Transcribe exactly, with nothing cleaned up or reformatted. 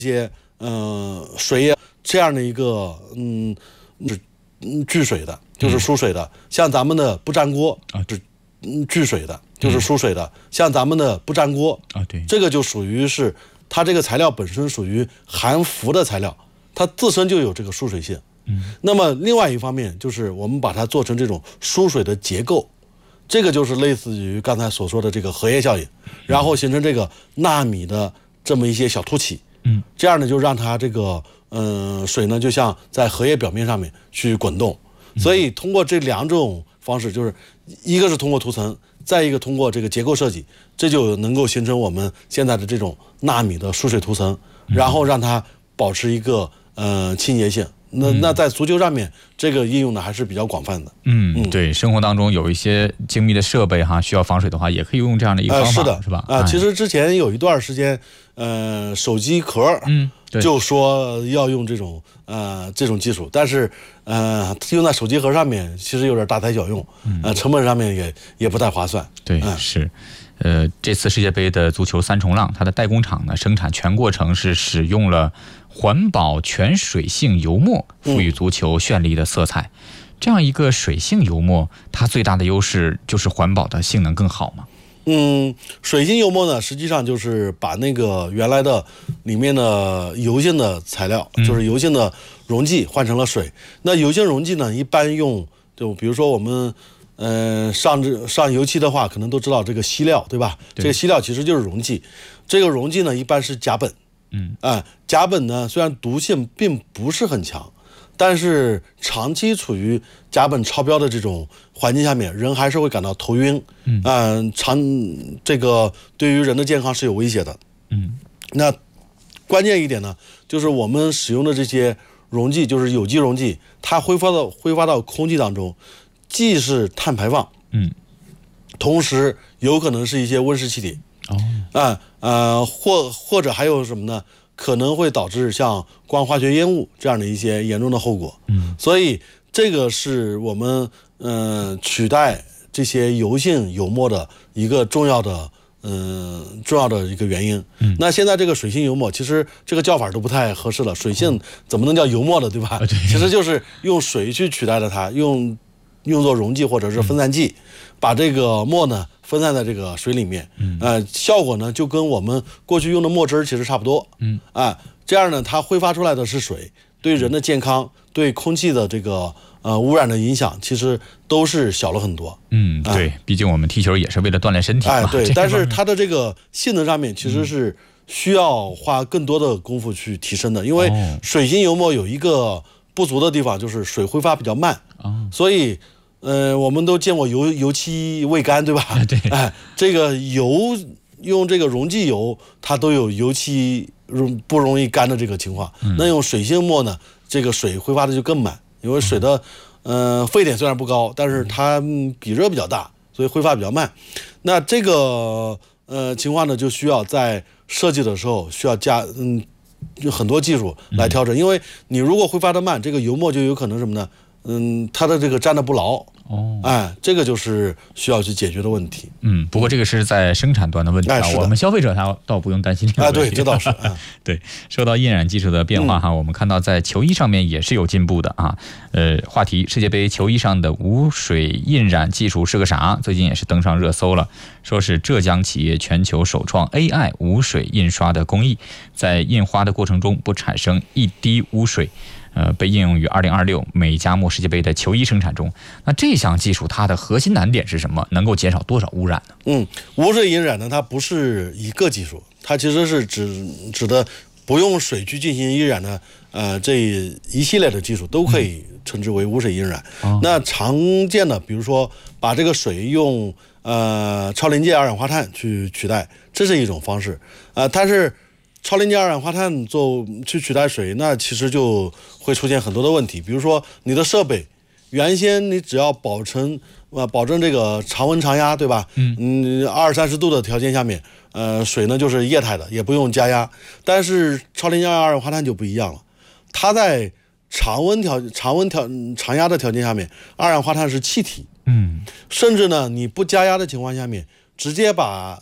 些呃水呀这样的一个嗯嗯聚水的，就是输水的，嗯、像咱们的不粘锅啊，是嗯聚水的，就是输水的，嗯、像咱们的不粘锅啊，对， 这个就属于是它这个材料本身属于含氟的材料，它自身就有这个疏水性。嗯，那么另外一方面就是我们把它做成这种疏水的结构，这个就是类似于刚才所说的这个荷叶效应，然后形成这个纳米的这么一些小凸起。嗯，这样呢就让它这个嗯、呃、水呢就像在荷叶表面上面去滚动，所以通过这两种方式，就是一个是通过涂层，再一个通过这个结构设计，这就能够形成我们现在的这种纳米的疏水涂层，然后让它保持一个呃倾斜性。那那在足球上面，这个应用呢还是比较广泛的。 嗯，嗯对，生活当中有一些精密的设备哈，需要防水的话，也可以用这样的一个方法，呃、 是的， 是吧？ 啊、呃，其实之前有一段时间，呃，手机壳，嗯，就说要用这种呃这种技术，但是呃用在手机壳上面，其实有点大材小用，呃，成本上面也也不太划算。 对， 嗯、 是。呃，这次世界杯的足球三冲浪，它的代工厂呢，生产全过程是使用了环保全水性油墨，赋予足球绚丽的色彩。嗯、这样一个水性油墨，它最大的优势就是环保的性能更好吗？ 嗯，水性油墨呢，实际上就是把那个原来的里面的油性的材料，嗯、就是油性的溶剂换成了水。那油性溶剂呢，一般用就比如说我们。呃，上这上油漆的话，可能都知道这个锡料，对吧？对，这个锡料其实就是溶剂，这个溶剂呢一般是甲苯，嗯，啊、呃，甲苯呢虽然毒性并不是很强，但是长期处于甲苯超标的这种环境下面，人还是会感到头晕，嗯，啊、呃，长这个对于人的健康是有威胁的，嗯，那关键一点呢，就是我们使用的这些溶剂，就是有机溶剂，它挥发到挥发到空气当中。既是碳排放，嗯，同时有可能是一些温室气体，哦，啊呃或或者还有什么呢？可能会导致像光化学烟雾这样的一些严重的后果，嗯，所以这个是我们嗯、呃、取代这些油性油墨的一个重要的嗯、呃、重要的一个原因。嗯，那现在这个水性油墨其实这个叫法都不太合适了，水性怎么能叫油墨的，对吧？ 啊、对， 其实就是用水去取代了它，用。用作溶剂或者是分散剂，把这个墨呢分散在这个水里面，嗯，呃，效果呢就跟我们过去用的墨汁其实差不多，嗯，啊、呃，这样呢它挥发出来的是水，对人的健康、对空气的这个呃污染的影响，其实都是小了很多。 嗯，对，呃、毕竟我们踢球也是为了锻炼身体嘛。 哎，对，但是它的这个性能上面其实是需要花更多的功夫去提升的，因为水性油墨有一个不足的地方，就是水挥发比较慢，哦、所以。呃，我们都见过油油漆未干，对吧？ 对， 哎，这个油用这个溶剂油，它都有油漆不容易干的这个情况。嗯、那用水性墨呢，这个水挥发的就更慢，因为水的呃沸点虽然不高，但是它比热比较大，所以挥发比较慢。那这个呃情况呢，就需要在设计的时候需要加嗯有很多技术来调整，嗯、因为你如果挥发的慢，这个油墨就有可能什么呢？嗯，它的这个粘的不牢哦，哎，这个就是需要去解决的问题。 嗯，不过这个是在生产端的问题啊， 哎、 我们消费者他倒不用担心这个问题。 啊，对，这倒是。啊、 对，受到印染技术的变化哈，嗯、我们看到在球衣上面也是有进步的啊。呃，话题世界杯球衣上的无水印染技术是个啥？最近也是登上热搜了，说是浙江企业全球首创 A I 无水印刷的工艺，在印花的过程中不产生一滴污水。呃，被应用于二零二六美加墨世界杯的球衣生产中。那这项技术它的核心难点是什么？能够减少多少污染呢？ 嗯，无水印染呢，它不是一个技术，它其实是指指的不用水去进行印染的，呃，这一系列的技术都可以称之为无水印染。嗯、那常见的，比如说把这个水用呃超临界二氧化碳去取代，这是一种方式。呃，但是超临界二氧化碳做去取代水，那其实就会出现很多的问题。比如说你的设备，原先你只要保证呃保证这个常温常压，对吧？嗯嗯，二三十度的条件下面，呃，水呢就是液态的，也不用加压。但是超临界二氧化碳就不一样了，它在常温条常温条常压的条件下面，二氧化碳是气体。嗯，甚至呢你不加压的情况下面，直接把